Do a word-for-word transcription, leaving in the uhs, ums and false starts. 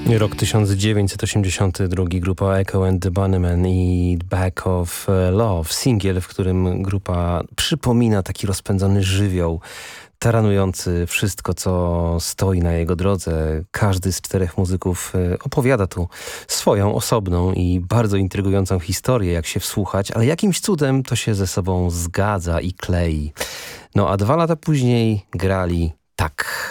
Rok tysiąc dziewięćset osiemdziesiąty drugi, grupa Echo and the Bunnymen i Back of Love, singiel, w którym grupa przypomina taki rozpędzony żywioł, taranujący wszystko, co stoi na jego drodze. Każdy z czterech muzyków opowiada tu swoją osobną i bardzo intrygującą historię, jak się wsłuchać, ale jakimś cudem to się ze sobą zgadza i klei. No a dwa lata później grali tak.